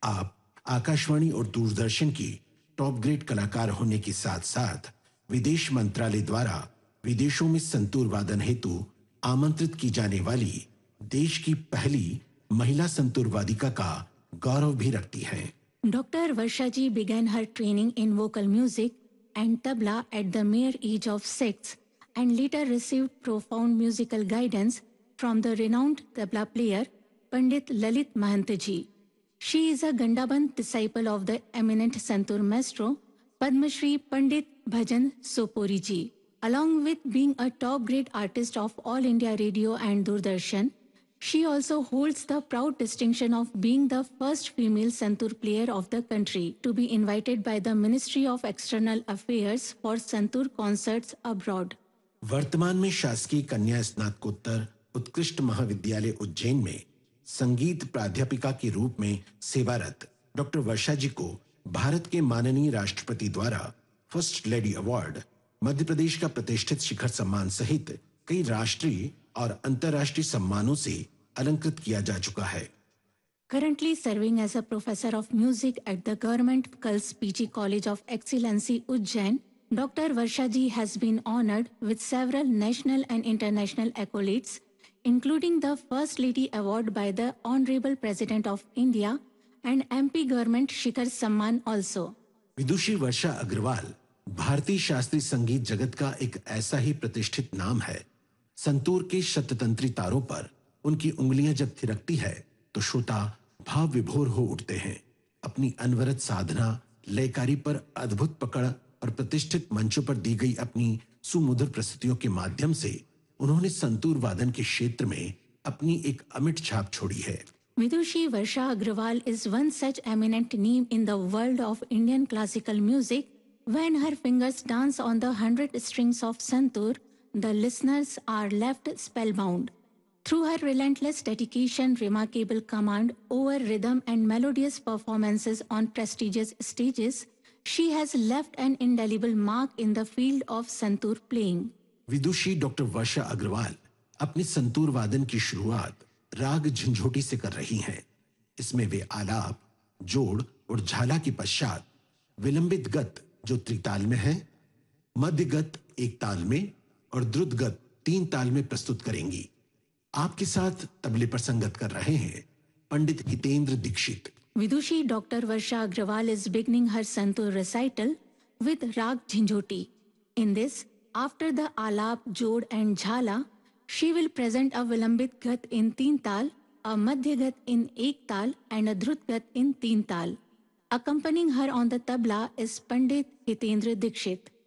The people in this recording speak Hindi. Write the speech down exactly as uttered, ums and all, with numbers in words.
आप आकाशवाणी और दूरदर्शन की टॉप ग्रेड कलाकार होने के साथ साथ विदेश मंत्रालय द्वारा विदेशों में संतूर वादन हेतु आमंत्रित की जाने वाली देश की पहली महिला संतूर वादिका का गौरव भी रखती हैं। Doctor Varshaji began her training in vocal music and tabla at the mere age of six and later received profound musical guidance from the renowned tabla player Pandit Lalit Mahantaji. She is a Gandaband disciple of the eminent Santur maestro Padma Shri Pandit Bhajan Sopori ji. Along with being a top-grade artist of All India Radio and Doordarshan, she also holds the proud distinction of being the first female santur player of the country to be invited by the Ministry of External Affairs for santur concerts abroad. वर्तमान में शासकीय कन्या स्नातकोत्तर उत्कृष्ट महाविद्यालय उज्जैन में संगीत प्राध्यापिका के रूप में सेवारत डॉक्टर वर्षा जी को भारत के माननीय राष्ट्रपति द्वारा first lady award, Madhya Pradesh का प्रतिष्ठित शिखर सम्मान सहित कई राष्ट्रीय और अंतर्राष्ट्रीय सम्मानों से अलंकृत किया जा चुका है। Currently serving as a professor of music at the Government Girls P G College of Excellency Ujjain, Doctor Varsha ji has been honored with several national and international accolades, including the First Lady Award by the Honorable President of India and M P Government Shikhar Samman also. विदुषी वर्षा अग्रवाल भारतीय शास्त्रीय संगीत जगत का एक ऐसा ही प्रतिष्ठित नाम है। संतूर के शततंत्री तारों पर उनकी उंगलियां जब थिरकती है तो श्रोता भाव विभोर हो उठते हैं। अपनी अनवरत साधना, लयकारी पर अद्भुत पकड़ और प्रतिष्ठित मंचों पर दी गई अपनी सुमधुर प्रस्तुतियों के माध्यम से उन्होंने संतूर वादन के क्षेत्र में अपनी एक अमिट छाप छोड़ी है। Vidushi Varsha Agrawal is one such eminent name in the world of Indian classical music. When her fingers dance on the hundred strings of santur, the listeners are left spellbound. Through her relentless dedication, remarkable command over rhythm and melodious performances on prestigious stages, she has left an indelible mark in the field of santur playing. Vidushi doctor वर्षा अग्रवाल अपनी संतूर वादन की शुरुआत राग झंझोटी से कर रही हैं। इसमें वे आलाप, जोड़ और झाला के पश्चात विलंबित गत जो त्रिताल में है, मध्य गत एक ताल में और द्रुत गत तीन ताल में प्रस्तुत करेंगी। आपके साथ तबले पर संगत कर रहे हैं पंडित Hitendra Dixit. Vidushi Doctor Varsha Agrawal is beginning her santur recital with Rag Jhinjhoti. In this, after the alap, jod and jhala, she will present a vilambit gat in teen tal, a madhya gat in ek tal and a drut gat in teen tal. Accompanying her on the tabla is Pandit Hitendra Dikshit.